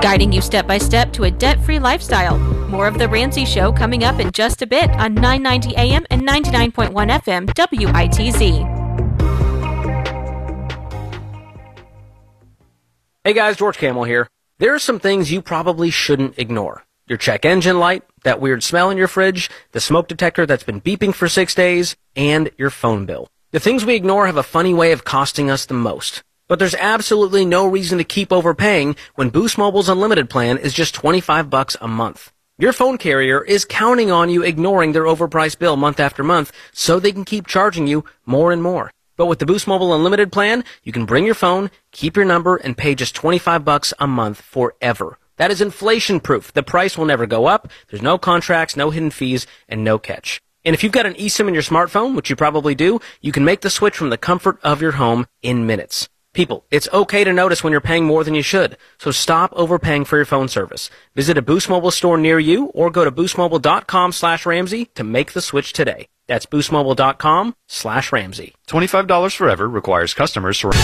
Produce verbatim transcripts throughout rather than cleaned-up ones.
guiding you step by step to a debt-free lifestyle. More of The Ramsey Show coming up in just a bit on nine ninety A M and ninety-nine point one F M W I T Z. Hey guys, George Camel here. There are some things you probably shouldn't ignore. Your check engine light, that weird smell in your fridge, the smoke detector that's been beeping for six days, and your phone bill. The things we ignore have a funny way of costing us the most. But there's absolutely no reason to keep overpaying when Boost Mobile's unlimited plan is just twenty-five bucks a month. Your phone carrier is counting on you ignoring their overpriced bill month after month so they can keep charging you more and more. But with the Boost Mobile Unlimited plan, you can bring your phone, keep your number, and pay just twenty-five bucks a month forever. That is inflation-proof. The price will never go up. There's no contracts, no hidden fees, and no catch. And if you've got an eSIM in your smartphone, which you probably do, you can make the switch from the comfort of your home in minutes. People, it's okay to notice when you're paying more than you should, so stop overpaying for your phone service. Visit a Boost Mobile store near you or go to boostmobile.com slash Ramsey to make the switch today. That's boostmobile.com slash Ramsey. twenty-five dollars forever requires customers to...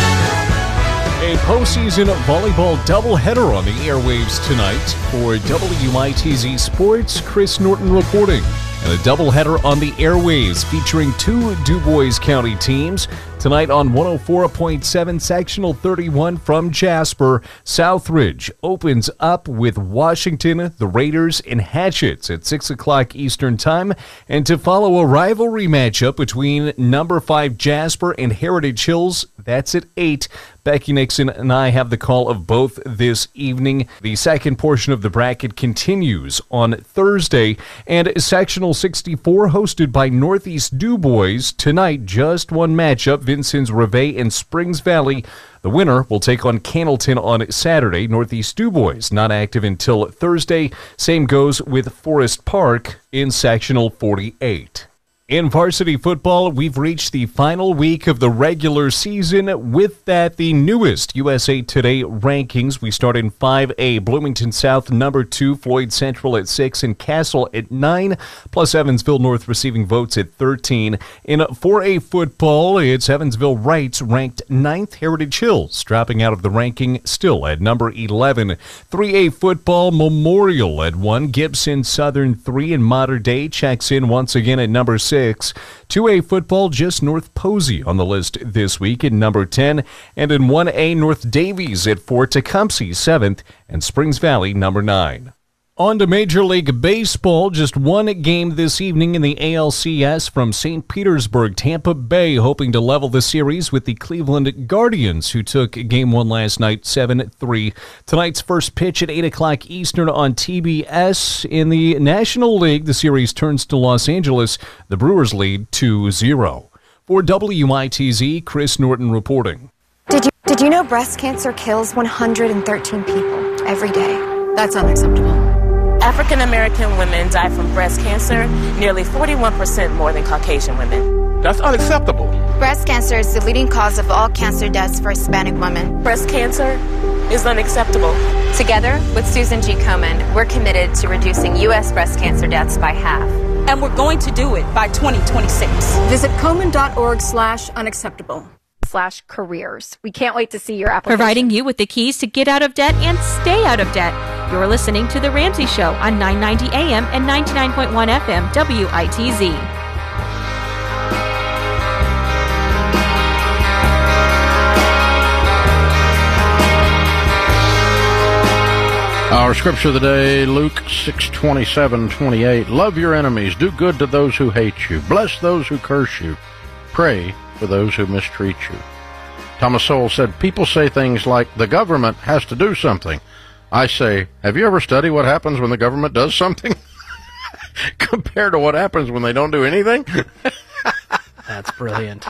A postseason volleyball doubleheader on the airwaves tonight. For W I T Z Sports, Chris Norton reporting. And a doubleheader on the airwaves featuring two DuBois County teams. Tonight on one oh four point seven, Sectional thirty-one from Jasper, Southridge opens up with Washington, the Raiders, and Hatchets at six o'clock Eastern Time. And to follow a rivalry matchup between number five Jasper and Heritage Hills, that's at eight. Becky Nixon and I have the call of both this evening. The second portion of the bracket continues on Thursday. And Sectional sixty-four, hosted by Northeast DuBois. Tonight, just one matchup, Vincennes Reveille and Springs Valley. The winner will take on Cannleton on Saturday. Northeast DuBois not active until Thursday. Same goes with Forest Park in Sectional forty-eight. In varsity football, we've reached the final week of the regular season. With that, the newest U S A Today rankings. We start in five A. Bloomington South, number two. Floyd Central at six. And Castle at nine. Plus Evansville North receiving votes at thirteen. In four A football, it's Evansville Rights ranked ninth. Heritage Hills dropping out of the ranking, still at number eleven. three A football, Memorial at one. Gibson Southern three. And Modern Day checks in once again at number six. two A football, just North Posey on the list this week at number ten. And in one A, North Davies at four, Tecumseh seventh, and Springs Valley number nine. On to Major League Baseball, just one game this evening in the A L C S from Saint Petersburg. Tampa Bay hoping to level the series with the Cleveland Guardians, who took game one last night seven three. Tonight's first pitch at eight o'clock Eastern on T B S. In the National League, the series turns to Los Angeles. The Brewers lead two zero. For W I T Z, Chris Norton reporting. Did you, did you know breast cancer kills one hundred thirteen people every day? That's unacceptable. African American women die from breast cancer nearly forty-one percent more than Caucasian women. That's unacceptable. Breast cancer is the leading cause of all cancer deaths for Hispanic women. Breast cancer is unacceptable. Together with Susan G. Komen, we're committed to reducing U S breast cancer deaths by half. And we're going to do it by twenty twenty-six. Visit Komen.org slash unacceptable. Slash careers. We can't wait to see your application. Providing you with the keys to get out of debt and stay out of debt. You're listening to The Ramsey Show on nine ninety A M and ninety-nine point one F M W I T Z. Our scripture of the day, Luke six twenty-seven twenty-eight. Love your enemies, do good to those who hate you, bless those who curse you, pray for those who mistreat you. Thomas Sowell said, people say things like, the government has to do something. I say, have you ever studied what happens when the government does something compared to what happens when they don't do anything? That's brilliant.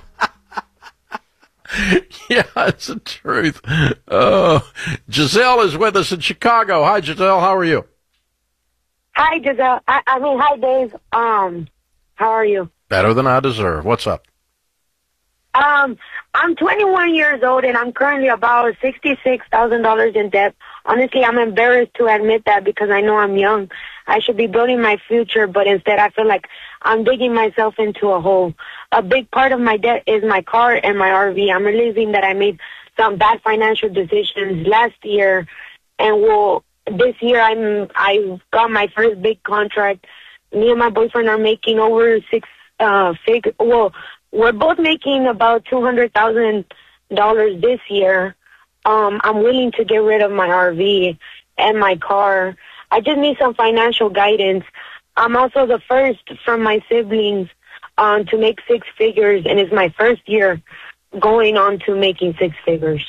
Yeah, it's the truth. Oh, Giselle is with us in Chicago. Hi, Giselle. How are you? Hi, Giselle. I, I mean, hi, Dave. Um, how are you? Better than I deserve. What's up? Um, I'm twenty-one years old, and I'm currently about sixty-six thousand dollars in debt. Honestly, I'm embarrassed to admit that because I know I'm young. I should be building my future, but instead I feel like I'm digging myself into a hole. A big part of my debt is my car and my R V. I'm realizing that I made some bad financial decisions last year and will this year I'm I got my first big contract. Me and my boyfriend are making over six uh fig. Well, we're both making about two hundred thousand dollars this year. Um, I'm willing to get rid of my R V and my car. I just need some financial guidance. I'm also the first from my siblings um, to make six figures, and it's my first year going on to making six figures.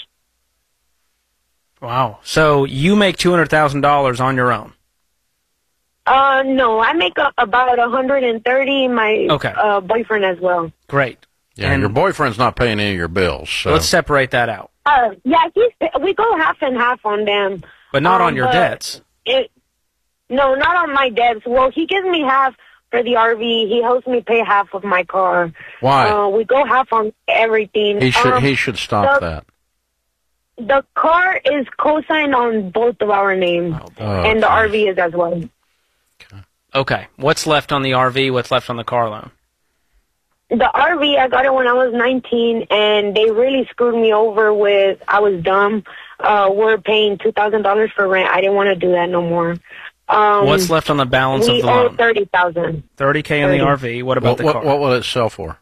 Wow. So you make two hundred thousand dollars on your own? Uh, no, I make a, about one hundred thirty. My okay. uh, boyfriend as well. Great. Yeah, and your boyfriend's not paying any of your bills. So. Let's separate that out. Uh, yeah, he's, we go half and half on them. But not um, on your debts. It, no, not on my debts. Well, he gives me half for the R V. He helps me pay half of my car. Why? Uh, we go half on everything. He should um, he should stop the, that. The car is co-signed on both of our names, oh, and the R V is as well. Okay. Okay. What's left on the R V? What's left on the car loan? The R V, I got it when I was nineteen, and they really screwed me over with, I was dumb. Uh, we're paying two thousand dollars for rent. I didn't want to do that no more. Um, What's left on the balance of the loan? We owe thirty thousand dollars. thirty K on the R V. What about what, the what, car? What will it sell for?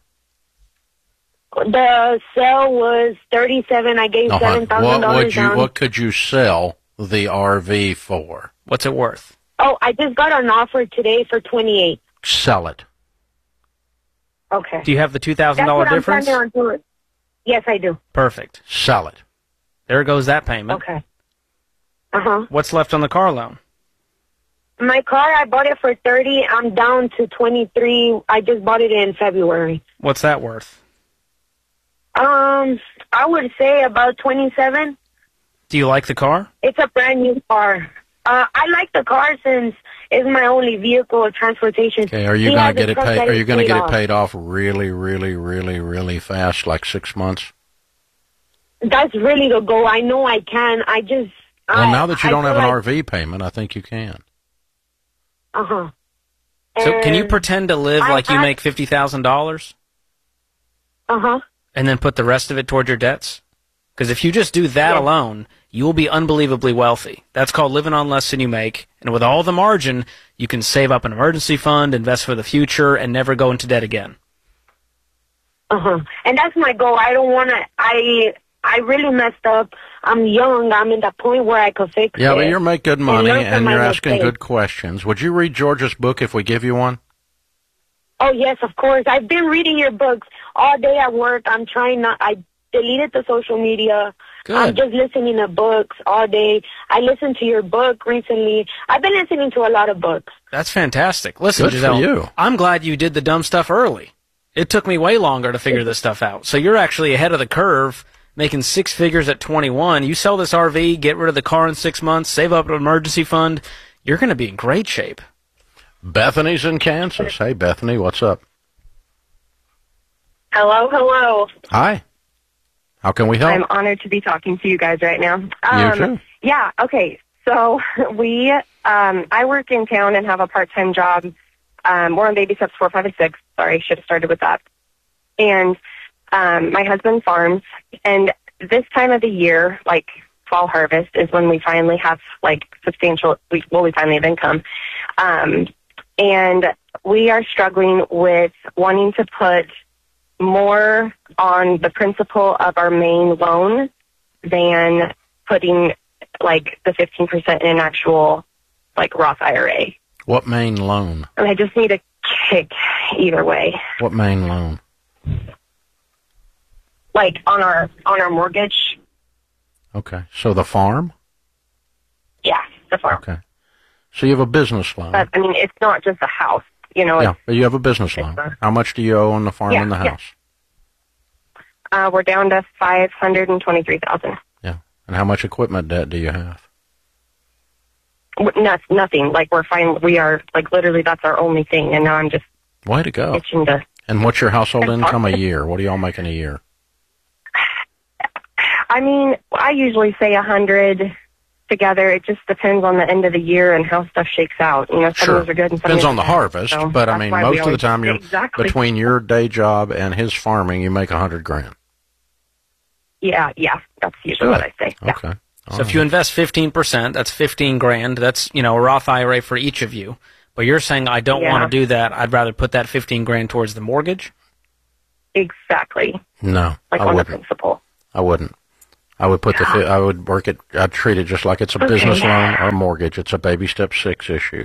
The sale was thirty-seven. I gave no, seven thousand dollars what would you, down. What could you sell the R V for? What's it worth? Oh, I just got an offer today for twenty-eight. Sell it. Okay. Do you have the two thousand dollars difference? On to it. Yes, I do. Perfect. Sell it. There goes that payment. Okay. Uh-huh. What's left on the car loan? My car, I bought it for thirty. I'm down to twenty-three. I just bought it in February. What's that worth? Um, I would say about twenty-seven. Do you like the car? It's a brand new car. Uh, I like the car since it's my only vehicle of transportation. Okay, are you going to get it paid? Are you going to get it paid off really, really, really, really fast, like six months? That's really the goal. I know I can. I just. Well, I, now that you I don't have an like, R V payment, I think you can. Uh huh. So, can you pretend to live I, like you I, make fifty thousand dollars? Uh huh. And then put the rest of it toward your debts? Because if you just do that yeah. alone, you will be unbelievably wealthy. That's called living on less than you make. And with all the margin, you can save up an emergency fund, invest for the future, and never go into debt again. Uh-huh. And that's my goal. I don't want to... I I really messed up. I'm young. I'm in the point where I could fix yeah, it. Yeah, but you make good money, and, and you're asking mistakes. good questions. Would you read George's book if we give you one? Oh, yes, of course. I've been reading your books all day at work. I'm trying not... I deleted the social media. Good. I'm just listening to books all day. I listened to your book recently. I've been listening to a lot of books. That's fantastic. Listen, Good Giselle, for you. I'm glad you did the dumb stuff early. It took me way longer to figure this stuff out. So you're actually ahead of the curve, making six figures at twenty-one. You sell this R V, get rid of the car in six months, save up an emergency fund. You're going to be in great shape. Bethany's in Kansas. Hey, Bethany, what's up? Hello, hello. Hi. How can we help? I'm honored to be talking to you guys right now. Um, you too. Yeah, okay. So we, um, I work in town and have a part-time job. Um, we're on baby steps four, five, and six. Sorry, should have started with that. And um, my husband farms. And this time of the year, like fall harvest, is when we finally have like substantial, we, well, we finally have income. Um, and we are struggling with wanting to put more on the principal of our main loan than putting like the fifteen percent in an actual like Roth I R A. What main loan? And I just need a kick either way. What main loan? Like on our on our mortgage. Okay. So the farm? Yeah, the farm. Okay. So you have a business loan. But I mean, it's not just a house. You know, yeah, but you have a business loan. How much do you owe on the farm yeah, and the house? Yeah. Uh, we're down to five hundred and twenty-three thousand. Yeah, and how much equipment debt do you have? No, nothing. Like we're fine. We are like literally that's our only thing, and now I'm just way to go. Itching to. And what's your household income a year? What are y'all making a year? I mean, I usually say a hundred. Together, it just depends on the end of the year and how stuff shakes out. You know, some sure. years are good and some depends years on the harvest, so but I mean, most of the time, you're exactly. between your day job and his farming, you make a hundred grand. Yeah, yeah, that's usually good. what I say. Yeah. Okay. So oh. if you invest fifteen percent, that's fifteen grand. That's, you know, a Roth I R A for each of you. But you're saying, I don't yeah. want to do that. I'd rather put that fifteen grand towards the mortgage? Exactly. No, like I on wouldn't. the principal. I wouldn't. I would put yeah. the. I would work it. I'd treat it just like it's a okay. business loan or a mortgage. It's a baby step six issue.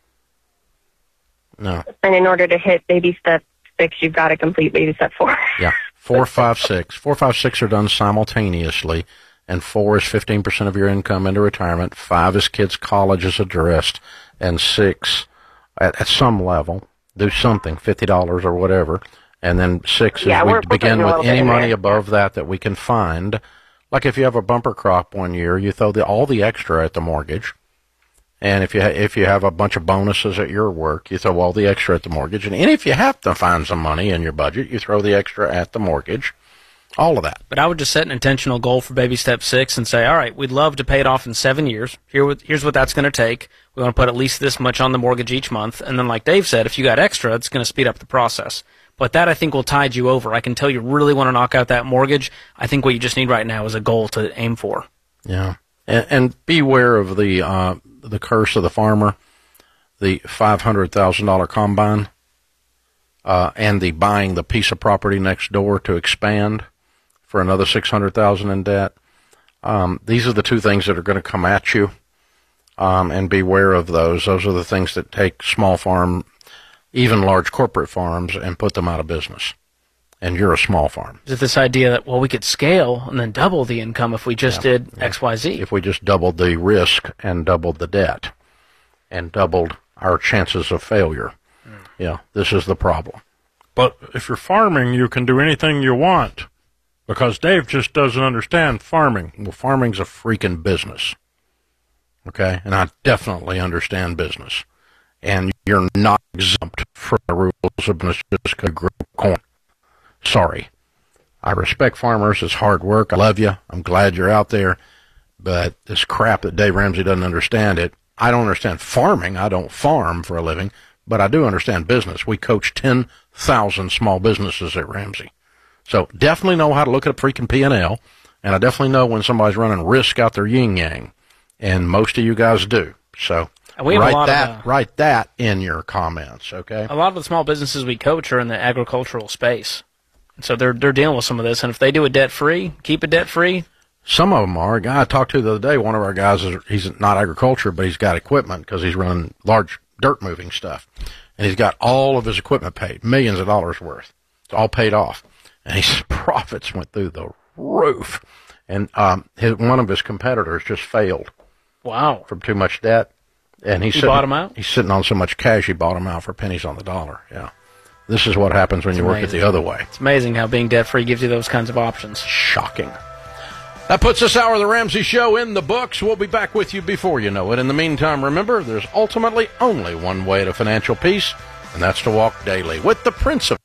No. And in order to hit baby step six, you've got to complete baby step four. Yeah, four, five, six. Four, five, six are done simultaneously, and four is fifteen percent of your income into retirement. Five is kids' college is addressed, and six, at, at some level, do something, fifty dollars or whatever. And then six is yeah, we we're, begin we're with any money there. above that that we can find. Like if you have a bumper crop one year, you throw the, all the extra at the mortgage. And if you ha- if you have a bunch of bonuses at your work, you throw all the extra at the mortgage. And, and if you have to find some money in your budget, you throw the extra at the mortgage. All of that. But I would just set an intentional goal for baby step six and say, all right, we'd love to pay it off in seven years. Here, here's what that's going to take. We want to put at least this much on the mortgage each month. And then like Dave said, if you got extra, it's going to speed up the process. But that, I think, will tide you over. I can tell you really want to knock out that mortgage. I think what you just need right now is a goal to aim for. Yeah. And, and beware of the uh, the curse of the farmer, the five hundred thousand dollars combine, uh, and the buying the piece of property next door to expand for another six hundred thousand dollars in debt. Um, these are the two things that are going to come at you, um, and beware of those. Those are the things that take small farm, even large corporate farms, and put them out of business. And you're a small farm. Is it this idea that, well, we could scale and then double the income if we just yeah, did yeah. X, Y, Z? If we just doubled the risk and doubled the debt and doubled our chances of failure. Mm. Yeah, this is the problem. But if you're farming, you can do anything you want, because Dave just doesn't understand farming. Well, farming's a freaking business. Okay? And I definitely understand business. And you're not exempt from the rules of business just because you grow corn. Sorry. I respect farmers. It's hard work. I love you. I'm glad you're out there. But this crap that Dave Ramsey doesn't understand it. I don't understand farming. I don't farm for a living. But I do understand business. We coach ten thousand small businesses at Ramsey. So definitely know how to look at a freaking P and L. And I definitely know when somebody's running risk out their yin-yang. And most of you guys do. So we write a lot that, of, uh, write that in your comments, okay? A lot of the small businesses we coach are in the agricultural space. So they're they're dealing with some of this, and if they do it debt-free, keep it debt-free. Some of them are. A guy I talked to the other day, one of our guys, is he's not agriculture, but he's got equipment because he's running large dirt-moving stuff. And he's got all of his equipment paid, millions of dollars worth. It's all paid off. And his profits went through the roof. And um, his, one of his competitors just failed. Wow. From too much debt. And he's he sitting, bought him out? He's sitting on so much cash, he bought him out for pennies on the dollar. Yeah. This is what happens when it's you amazing. work it the other way. It's amazing how being debt-free gives you those kinds of options. Shocking. That puts this hour of the Ramsey Show in the books. We'll be back with you before you know it. In the meantime, remember, there's ultimately only one way to financial peace, and that's to walk daily with the Prince of